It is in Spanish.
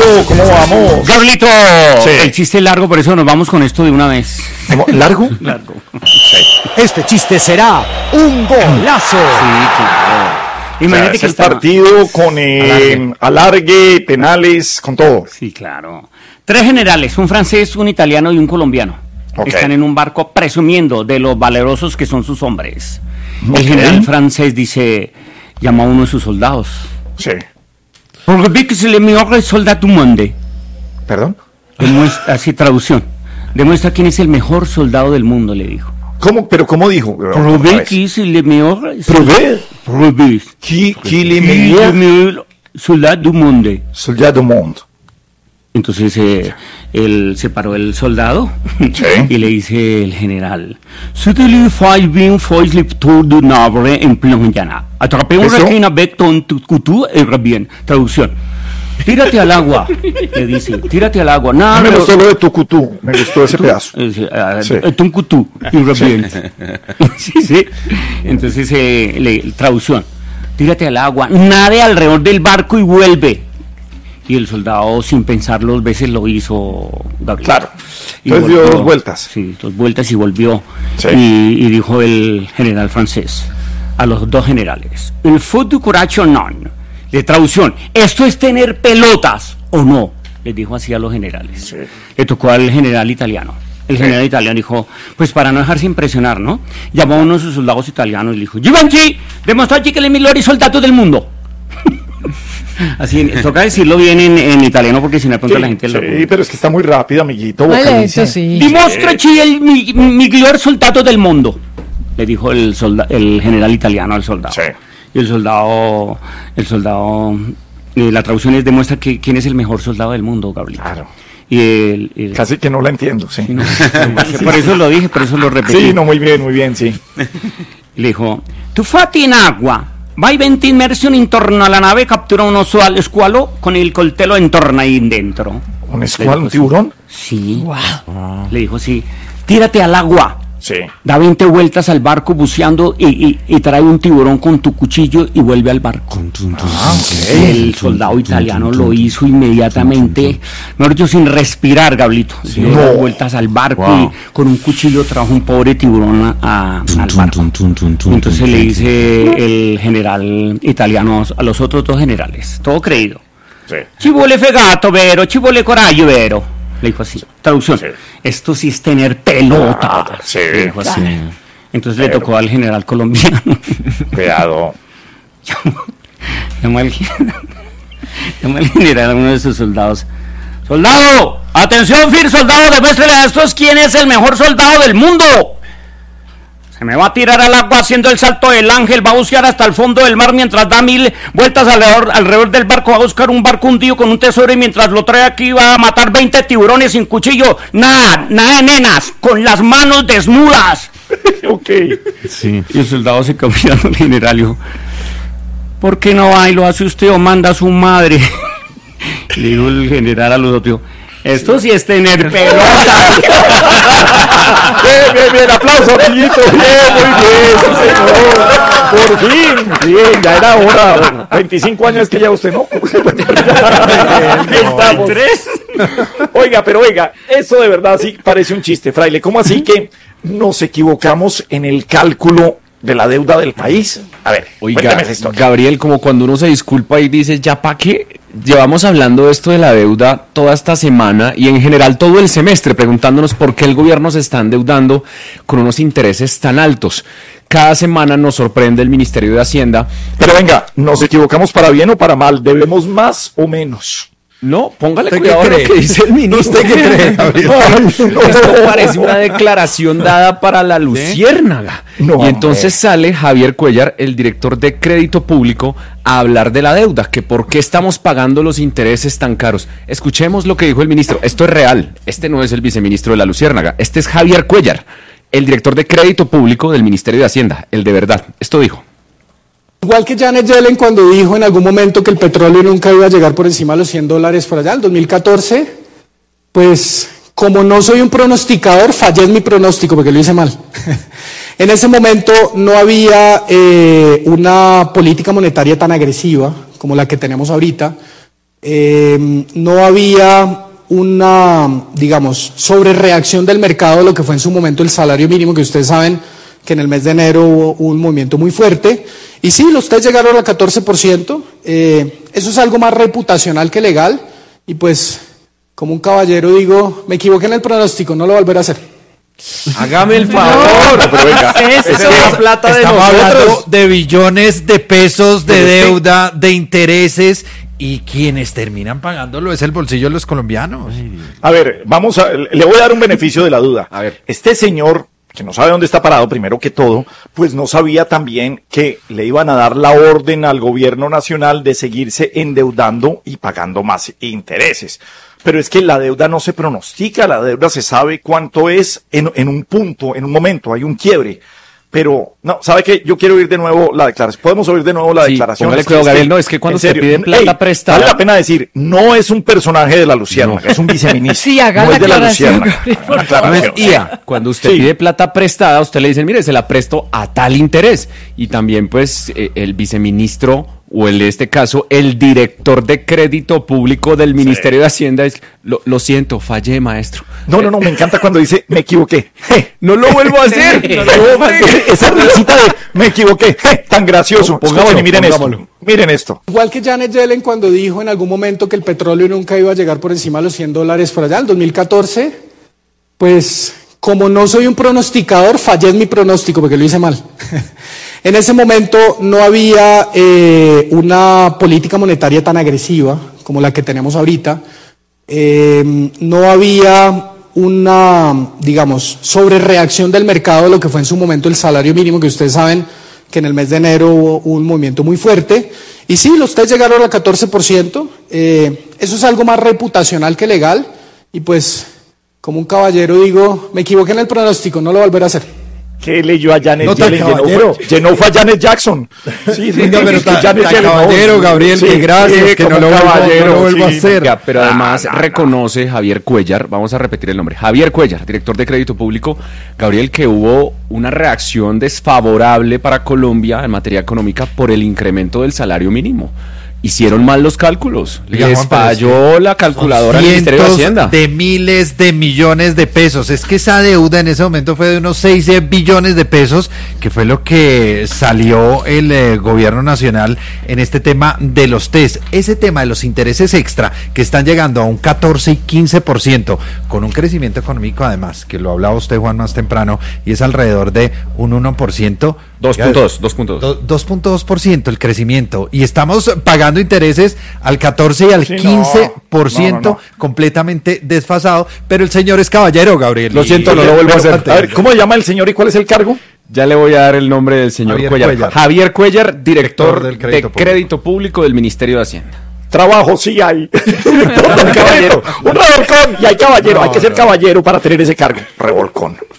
¿cómo vamos? Gabrielito, Sí. el chiste es largo, por eso nos vamos con esto de una vez. ¿Largo? Largo. Este chiste será un golazo. Sí, claro. Imagínate Ese que es partido con alargue, penales, con todo. Sí, claro. 3 generales, un francés, un italiano y un colombiano. Ok. Están en un barco presumiendo de lo valerosos que son sus hombres. Ok. El general francés dice, llama a uno de sus soldados. Sí. Porque vi que se le mejor el soldado du monde. ¿Perdón? Demuestra, así traducción. Demuestra quién es el mejor soldado del mundo, le dijo. ¿Cómo? ¿Pero cómo dijo? Prouvé que es el mejor. Prouvé? Prouvé. Qui le El meilleur mejor soldado du monde. soldat du monde. Entonces él se paró el soldado Sí. y le dice el general: C'était file bien fue le tour de Navarre en plan llana. Atrapé un ¿Eso? requin avec ton couteau et bien. Traducción. Tírate al agua, le dice. Tírate al agua. Nada, Me pero- gustó lo de Tucutú, me gustó ese pedazo. Sí. Ton couteau y bien. Sí, sí. Entonces, traducción. Tírate al agua. Nade alrededor del barco y vuelve. Y el soldado, sin pensar 2 veces, lo hizo, Gabriel. Claro. Y Entonces dio volvió. 2 vueltas. Sí, 2 vueltas y volvió. Sí. Y dijo el general francés a los 2 generales: el faut du courage o non. De traducción: esto es tener pelotas o no. Les dijo así a los generales. Sí. Le tocó al general italiano. El general italiano dijo, pues para no dejarse impresionar, ¿no? Llamó a uno de sus soldados italianos y le dijo: Givenchy, demostrate que el migliori soldato del mundo. Así, toca decirlo bien en italiano porque si no de pronto Sí, la gente lo... sí, pero es que está muy rápido, amiguito. Vale, vocaliza. eso sí. Dimostraci el miglior soldato del mundo, le dijo el general italiano al soldado. Sí. Y el soldado, la traducción es: demuestra que quién es el mejor soldado del mundo, Gabriel. Claro. Y Casi que no la entiendo, sí. no, por eso lo dije, por eso lo repetí. Sí, no, muy bien, sí. Y le dijo: tu fatti in agua, vai 20 immersioni intorno alla nave, captura uno squalo con il coltello intorno ahí dentro. ¿Un Le escual, dijo, un tiburón? Sí. Le dijo: sí, tírate al agua. Sí. Da 20 vueltas al barco buceando y trae un tiburón con tu cuchillo y vuelve al barco. Y el soldado italiano lo hizo inmediatamente, mejor dicho, sin respirar, Gablito. Dio No. 2 vueltas al barco y con un cuchillo trajo un pobre tiburón al barco. Entonces le dice el general italiano a los otros 2 generales, todo creído: Sí. ci vuole fegato, vero, ci vuole coraggio, vero. Le dijo así, traducción: Sí. esto sí es tener pelota. Sí. Le dijo así. Entonces le tocó al general colombiano. Cuidado. Llama al general a uno de sus soldados: ¡soldado! ¡Atención, Fir, soldado! ¡Demuéstrele a estos quién es el mejor soldado del mundo! Se me va a tirar al agua haciendo el salto del ángel, va a buscar hasta el fondo del mar mientras da 1000 vueltas alrededor del barco, va a buscar un barco hundido con un tesoro y mientras lo trae aquí va a matar 20 tiburones sin cuchillo. Nada de nenas, con las manos desnudas. Ok. Sí. Y el soldado se cambió al general y dijo: ¿por qué no va y lo hace usted o manda a su madre? Le dijo el general a los otros: esto sí es tener pelota. Bien, aplauso, amiguito. Bien, muy bien, sí, señor. Por fin. Bien, ya era hora. 25 años que ya usted no. Aquí estamos. 23. Oiga, eso de verdad sí parece un chiste, fraile. ¿Cómo así que nos equivocamos en el cálculo de la deuda del país? A ver, Oiga, cuéntame esa historia. Gabriel, como cuando uno se disculpa y dice, ¿ya pa' qué? Llevamos hablando de esto de la deuda toda esta semana y en general todo el semestre, preguntándonos por qué el gobierno se está endeudando con unos intereses tan altos. Cada semana nos sorprende el Ministerio de Hacienda. Pero venga, ¿nos equivocamos para bien o para mal? ¿Debemos más o menos? No, póngale ¿Usted cuidado qué a lo cree? que dice el ministro. ¿Usted qué cree, Gabriel? Esto parece una declaración dada para la luciérnaga. No, y entonces hombre. sale Javier Cuellar, el director de Crédito Público, a hablar de la deuda, que por qué estamos pagando los intereses tan caros. Escuchemos lo que dijo el ministro. Esto es real. Este no es el viceministro de la luciérnaga. Este es Javier Cuellar, el director de Crédito Público del Ministerio de Hacienda, el de verdad. Esto dijo. Igual que Janet Yellen cuando dijo en algún momento que el petróleo nunca iba a llegar por encima de los $100 por allá, el 2014, pues como no soy un pronosticador, fallé en mi pronóstico porque lo hice mal. En ese momento no había una política monetaria tan agresiva como la que tenemos ahorita, no había una, digamos, sobrereacción del mercado a lo que fue en su momento el salario mínimo, que ustedes saben que en el mes de enero hubo un movimiento muy fuerte. Y sí, los test llegaron al 14%. Eso es algo más reputacional que legal. Y pues, como un caballero digo, me equivoqué en el pronóstico, no lo volveré a hacer. Hágame el favor. Pero venga, Estamos hablando de billones de pesos de deuda, de intereses, y quienes terminan pagándolo es el bolsillo de los colombianos. A ver, le voy a dar un beneficio de la duda. A ver. Este señor, que no sabe dónde está parado, primero que todo, pues no sabía también que le iban a dar la orden al gobierno nacional de seguirse endeudando y pagando más intereses. Pero es que la deuda no se pronostica, la deuda se sabe cuánto es en un punto, en un momento, hay un quiebre. Pero, no, ¿sabe qué? Yo quiero oír de nuevo la declaración. ¿Podemos oír de nuevo la declaración? Póngale cuidado, Gabriel, no, es que cuando se pide plata prestada... Vale la pena decir, no es un personaje de la Luciérnaga, es un viceministro. Sí, haga no la es de la aclaración, Luciérnaga. Gabriel, IA, cuando usted pide plata prestada, usted le dice, mire, se la presto a tal interés. Y también, pues, el viceministro, o en este caso, el director de crédito público del Ministerio de Hacienda, es, lo siento, fallé, maestro. No, me encanta cuando dice, me equivoqué. No lo vuelvo a hacer. Esa risita de, me equivoqué, tan gracioso. Pongámoslo, Y miren pongámoslo. esto, miren esto. Igual que Janet Yellen cuando dijo en algún momento que el petróleo nunca iba a llegar por encima de los $100 por allá, en 2014, pues como no soy un pronosticador, fallé en mi pronóstico porque lo hice mal. En ese momento no había una política monetaria tan agresiva como la que tenemos ahorita. No había una, digamos, sobrereacción del mercado a lo que fue en su momento el salario mínimo, que ustedes saben que en el mes de enero hubo un movimiento muy fuerte. Y sí, los test llegaron al 14%. Eso es algo más reputacional que legal. Y pues, como un caballero digo, me equivoqué en el pronóstico, no lo volveré a hacer. ¿Qué leyó a Janet No tan Yellen? caballero. Llenó fue a Janet Jackson. Sí, Venga, pero es que tan Janet Yellen, caballero, Gabriel, que gracias, que como no lo vuelvo a sí. hacer. Oiga, pero además reconoce Javier Cuellar, vamos a repetir el nombre, Javier Cuellar, director de Crédito Público, Gabriel, que hubo una reacción desfavorable para Colombia en materia económica por el incremento del salario mínimo. Hicieron mal los cálculos, Oiga, les Juan, pero falló la calculadora del Ministerio de Hacienda. De miles de millones de pesos. Es que esa deuda en ese momento fue de unos 6 billones de pesos, que fue lo que salió el gobierno nacional en este tema de los test. Ese tema de los intereses extra, que están llegando a un 14 y 15%, con un crecimiento económico además, que lo hablaba usted, Juan, más temprano, y es alrededor de un 1%. 2.2. 2.2% el crecimiento, y estamos pagando intereses al 14 y al Sí, 15%, no. completamente desfasado, pero el señor es caballero, Gabriel. Lo siento, no lo vuelvo a hacer. A ver, ¿cómo se llama el señor y cuál es el cargo? Ya le voy a dar el nombre del señor Javier Cuellar. Cuellar. Javier Cuellar, director del de Crédito Público del Ministerio de Hacienda. Trabajo sí hay. Un caballero, un revolcón. Y hay caballero, hay que ser caballero para tener ese cargo. Revolcón.